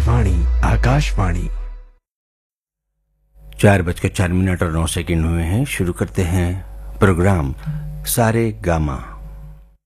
वाणी आकाशवाणी। 4:04 और 9 सेकंड हुए हैं। शुरू करते हैं प्रोग्राम सारे गामा।